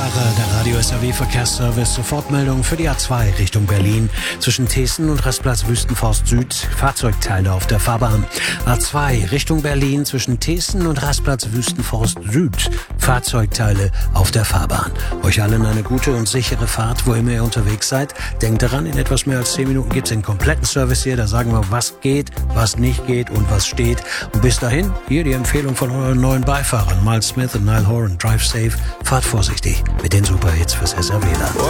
Fahrer, der Radio SAW Verkehrsservice. Sofortmeldung für die A2 Richtung Berlin. Zwischen Thesen und Rastplatz Wüstenforst Süd. Fahrzeugteile auf der Fahrbahn. A2 Richtung Berlin. Zwischen Thesen und Rastplatz Wüstenforst Süd. Fahrzeugteile auf der Fahrbahn. Euch allen eine gute und sichere Fahrt, wo immer ihr unterwegs seid. Denkt daran, in etwas mehr als 10 Minuten gibt's den kompletten Service hier. Da sagen wir, was geht, was nicht geht und was steht. Und bis dahin, hier die Empfehlung von euren neuen Beifahrern. Miles Smith und Niall Horan. Drive safe, fahrt vorsichtig mit den Superhits fürs SRWler.